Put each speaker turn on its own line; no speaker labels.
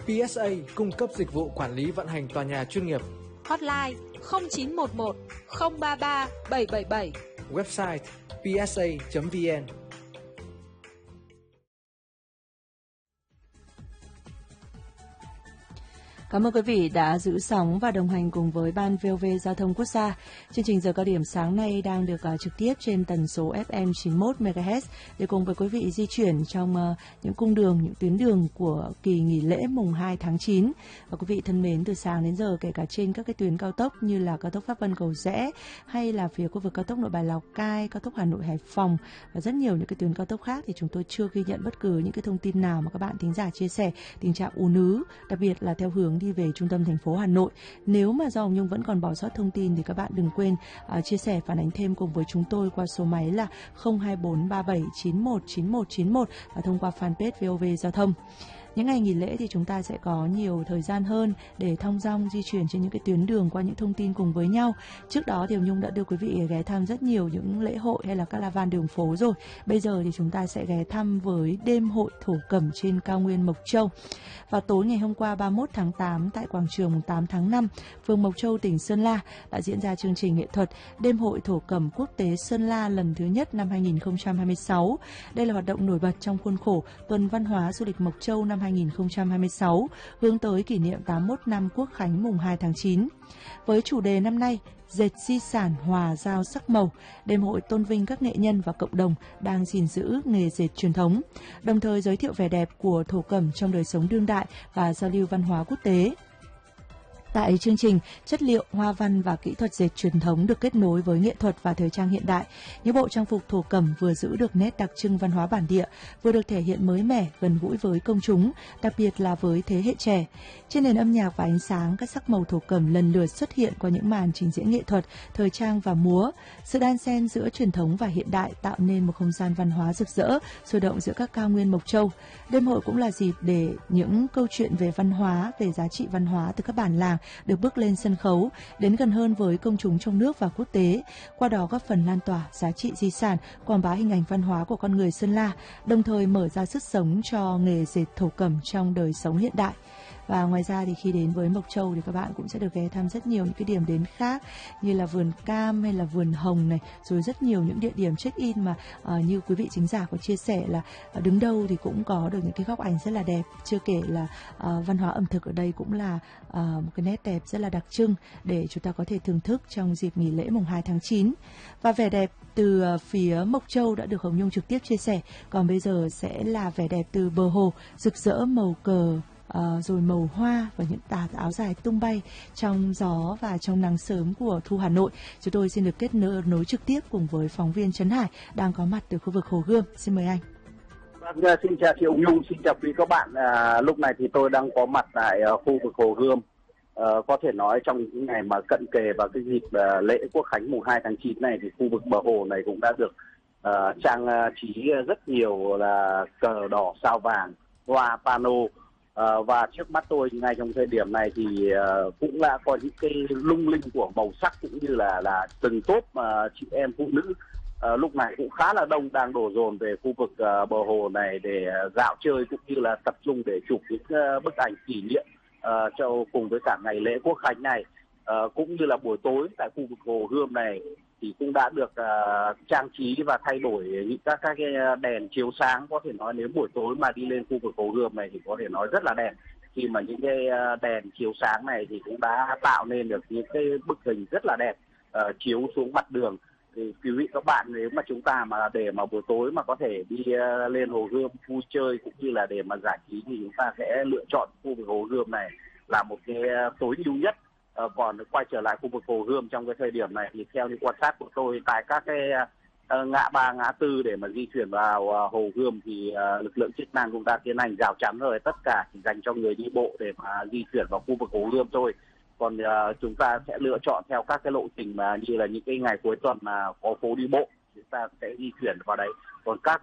PSA cung cấp dịch vụ quản lý vận hành tòa nhà chuyên nghiệp.
Hotline 0911 033 777.
Website psa.vn.
Cảm ơn quý vị đã giữ sóng và đồng hành cùng với Ban VOV Giao thông Quốc gia. Chương trình Giờ Cao Điểm sáng nay đang được trực tiếp trên tần số FM 91 MHz để cùng với quý vị di chuyển trong những cung đường, những tuyến đường của kỳ nghỉ lễ mùng 2 tháng 9. Và quý vị thân mến, từ sáng đến giờ kể cả trên các cái tuyến cao tốc như là cao tốc Pháp Vân Cầu Giẽ hay là phía khu vực cao tốc Nội Bài Lào Cai, cao tốc Hà Nội Hải Phòng và rất nhiều những cái tuyến cao tốc khác thì chúng tôi chưa ghi nhận bất cứ những cái thông tin nào mà các bạn thính giả chia sẻ tình trạng ùn ứ, đặc biệt là theo hướng đi về trung tâm thành phố Hà Nội. Nếu mà do Hồng Nhung vẫn còn bỏ sót thông tin thì các bạn đừng quên chia sẻ phản ánh thêm cùng với chúng tôi qua số máy là 02437919191 và thông qua fanpage VOV Giao thông. Những ngày nghỉ lễ thì chúng ta sẽ có nhiều thời gian hơn để thong dong di chuyển trên những cái tuyến đường qua những thông tin cùng với nhau. Trước đó thì Hồng Nhung đã đưa quý vị ghé thăm rất nhiều những lễ hội hay là caravan đường phố rồi. Bây giờ thì chúng ta sẽ ghé thăm với đêm hội thổ cẩm trên cao nguyên Mộc Châu. Vào tối ngày hôm qua 31 tháng 8 tại quảng trường 8 tháng 5, phường Mộc Châu, tỉnh Sơn La đã diễn ra chương trình nghệ thuật Đêm hội thổ cẩm quốc tế Sơn La lần thứ nhất năm 2026. Đây là hoạt động nổi bật trong khuôn khổ Tuần Văn hóa Du lịch Mộc Châu năm 2026, hướng tới kỷ niệm 81 năm Quốc khánh mùng 2 tháng 9. Với chủ đề năm nay, dệt di sản hòa giao sắc màu, đêm hội tôn vinh các nghệ nhân và cộng đồng đang gìn giữ nghề dệt truyền thống, đồng thời giới thiệu vẻ đẹp của thổ cẩm trong đời sống đương đại và giao lưu văn hóa quốc tế. Tại chương trình, chất liệu, hoa văn và kỹ thuật dệt truyền thống được kết nối với nghệ thuật và thời trang hiện đại. Những bộ trang phục thổ cẩm vừa giữ được nét đặc trưng văn hóa bản địa, vừa được thể hiện mới mẻ, gần gũi với công chúng, đặc biệt là với thế hệ trẻ. Trên nền âm nhạc và ánh sáng, các sắc màu thổ cẩm lần lượt xuất hiện qua những màn trình diễn nghệ thuật, thời trang và múa. Sự đan xen giữa truyền thống và hiện đại tạo nên một không gian văn hóa rực rỡ, sôi động giữa các cao nguyên Mộc Châu. Đêm hội cũng là dịp để những câu chuyện về văn hóa, về giá trị văn hóa từ các bản làng được bước lên sân khấu, đến gần hơn với công chúng trong nước và quốc tế, qua đó góp phần lan tỏa giá trị di sản, quảng bá hình ảnh văn hóa của con người Sơn La, đồng thời mở ra sức sống cho nghề dệt thổ cẩm trong đời sống hiện đại. Và ngoài ra thì khi đến với Mộc Châu thì các bạn cũng sẽ được ghé thăm rất nhiều những cái điểm đến khác như là vườn cam hay là vườn hồng này, rồi rất nhiều những địa điểm check-in mà như quý vị thính giả có chia sẻ là đứng đâu thì cũng có được những cái góc ảnh rất là đẹp. Chưa kể là văn hóa ẩm thực ở đây cũng là một cái nét đẹp rất là đặc trưng để chúng ta có thể thưởng thức trong dịp nghỉ lễ mùng 2 tháng 9. Và vẻ đẹp từ phía Mộc Châu đã được Hồng Nhung trực tiếp chia sẻ. Còn bây giờ sẽ là vẻ đẹp từ bờ hồ, rực rỡ màu cờ, rồi màu hoa và những tà áo dài tung bay trong gió và trong nắng sớm của thu Hà Nội. Chúng tôi xin được kết nối trực tiếp cùng với phóng viên Trấn Hải đang có mặt từ khu vực Hồ Gươm. Xin mời anh.
Xin chào chị Hồng Nhung, xin chào quý các bạn. Lúc này thì tôi đang có mặt tại khu vực Hồ Gươm. Có thể nói trong những ngày mà cận kề vào cái dịp lễ Quốc khánh mùng 2 tháng 9 này thì khu vực bờ hồ này cũng đã được trang trí rất nhiều là cờ đỏ sao vàng, hoa pano. Và trước mắt tôi ngay trong thời điểm này thì cũng đã có những cái lung linh của màu sắc cũng như là từng tốp chị em phụ nữ lúc này cũng khá là đông đang đổ dồn về khu vực bờ hồ này để dạo chơi cũng như là tập trung để chụp những bức ảnh kỷ niệm cho cùng với cả ngày lễ Quốc khánh này. Cũng như là buổi tối tại khu vực Hồ Gươm này thì cũng đã được trang trí và thay đổi những các cái đèn chiếu sáng. Có thể nói nếu buổi tối mà đi lên khu vực Hồ Gươm này thì có thể nói rất là đẹp, khi mà những cái đèn chiếu sáng này thì cũng đã tạo nên được những cái bức hình rất là đẹp chiếu xuống mặt đường. Thì quý vị các bạn, nếu mà chúng ta mà để mà buổi tối mà có thể đi lên Hồ Gươm vui chơi cũng như là để mà giải trí thì chúng ta sẽ lựa chọn khu vực Hồ Gươm này là một cái tối ưu nhất. Còn quay trở lại khu vực Hồ Gươm trong cái thời điểm này thì theo những quan sát của tôi tại các cái ngã ba ngã tư để mà di chuyển vào Hồ Gươm thì lực lượng chức năng cũng đã tiến hành rào chắn rồi, tất cả chỉ dành cho người đi bộ để mà di chuyển vào khu vực Hồ Gươm thôi. Còn chúng ta sẽ lựa chọn theo các cái lộ trình mà như là những cái ngày cuối tuần mà có phố đi bộ, chúng ta sẽ di chuyển vào đấy. Còn các